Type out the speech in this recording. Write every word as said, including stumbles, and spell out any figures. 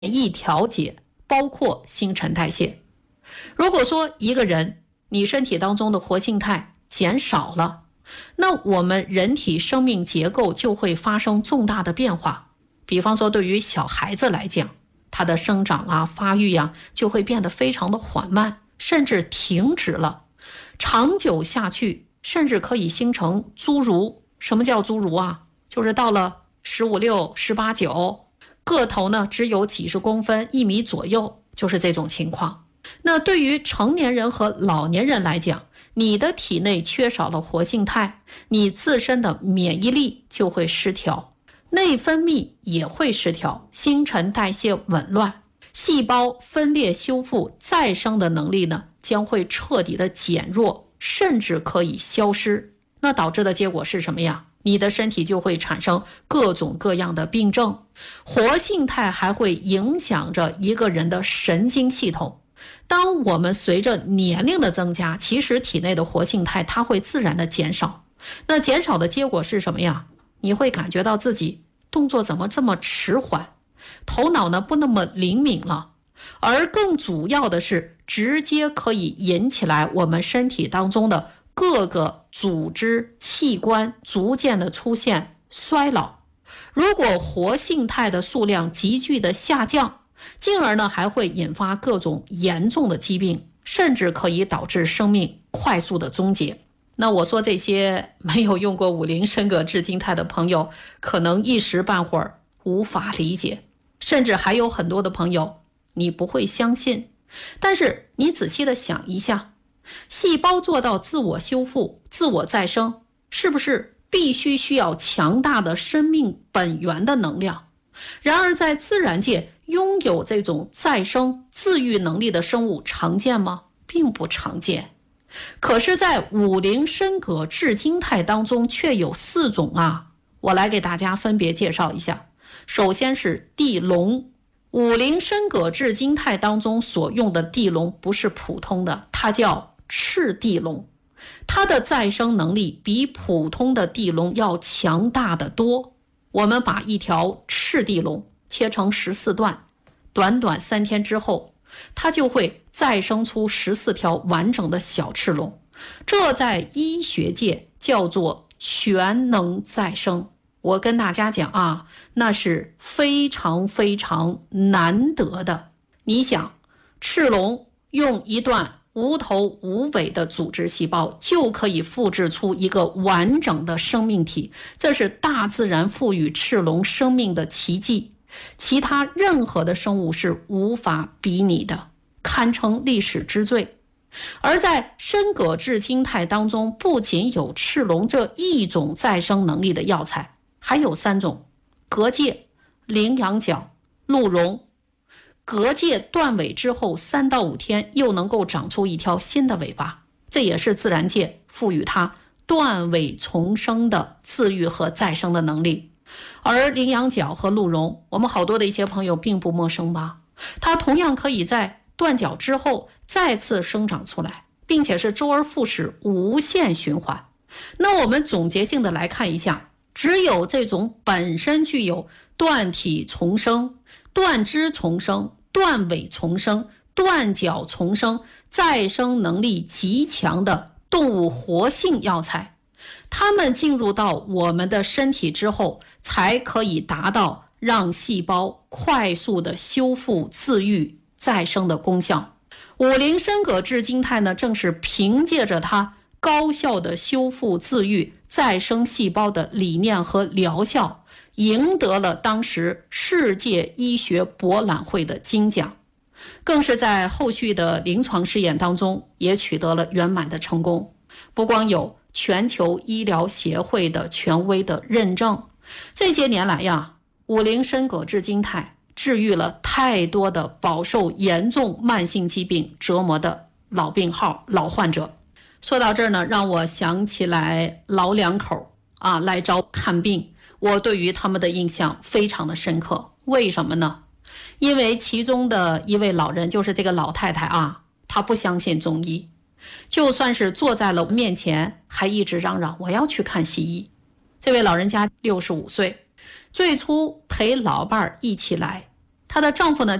免疫调节，包括新陈代谢。如果说一个人你身体当中的活性肽减少了，那我们人体生命结构就会发生重大的变化。比方说对于小孩子来讲，他的生长啊发育啊就会变得非常的缓慢，甚至停止了。长久下去甚至可以形成侏儒。什么叫侏儒啊？就是到了十五六、十八九，个头呢只有几十公分，一米左右，就是这种情况。那对于成年人和老年人来讲，你的体内缺少了活性肽，你自身的免疫力就会失调，内分泌也会失调，新陈代谢紊乱，细胞分裂修复再生的能力呢将会彻底的减弱，甚至可以消失。那导致的结果是什么呀？你的身体就会产生各种各样的病症。活性肽还会影响着一个人的神经系统。当我们随着年龄的增加，其实体内的活性肽它会自然的减少。那减少的结果是什么呀？你会感觉到自己动作怎么这么迟缓，头脑呢不那么灵敏了。而更主要的是，直接可以引起来我们身体当中的各个组织器官逐渐的出现衰老。如果活性肽的数量急剧的下降，进而呢还会引发各种严重的疾病，甚至可以导致生命快速的终结。那我说这些没有用过五灵参膈制金肽的朋友，可能一时半会儿无法理解，甚至还有很多的朋友你不会相信。但是你仔细的想一下，细胞做到自我修复、自我再生，是不是必须需要强大的生命本源的能量？然而在自然界，拥有这种再生自愈能力的生物常见吗？并不常见。可是在五灵参膈制金肽当中却有四种啊，我来给大家分别介绍一下。首先是地龙。五灵参膈制金肽当中所用的地龙不是普通的，它叫赤地龙。它的再生能力比普通的地龙要强大得多。我们把一条赤地龙切成十四段，短短三天之后，它就会再生出十四条完整的小赤龙。这在医学界叫做全能再生。我跟大家讲啊，那是非常非常难得的。你想，赤龙用一段无头无尾的组织细胞就可以复制出一个完整的生命体，这是大自然赋予赤龙生命的奇迹，其他任何的生物是无法比拟的，堪称历史之最。而在参膈制金肽当中，不仅有赤龙这一种再生能力的药材，还有三种：蛤介、羚羊角、鹿茸。蛤介断尾之后三到五天又能够长出一条新的尾巴，这也是自然界赋予它断尾重生的自愈和再生的能力。而羚羊角和鹿茸，我们好多的一些朋友并不陌生吧？它同样可以在断角之后再次生长出来，并且是周而复始，无限循环。那我们总结性的来看一下，只有这种本身具有断体重生、断肢重生、断尾重生、断角重生再生能力极强的动物活性药材，它们进入到我们的身体之后，才可以达到让细胞快速的修复、自愈、再生的功效。五灵参膈制金肽呢，正是凭借着它高效的修复、自愈、再生细胞的理念和疗效，赢得了当时世界医学博览会的金奖，更是在后续的临床试验当中也取得了圆满的成功。不光有全球医疗协会的权威的认证，这些年来呀，五灵参膈制金肽治愈了太多的饱受严重慢性疾病折磨的老病号、老患者。说到这儿呢，让我想起来老两口啊来找看病，我对于他们的印象非常的深刻。为什么呢？因为其中的一位老人，就是这个老太太啊，她不相信中医，就算是坐在了面前，还一直嚷嚷我要去看西医。这位老人家六十五岁，最初陪老伴儿一起来， 她的丈夫呢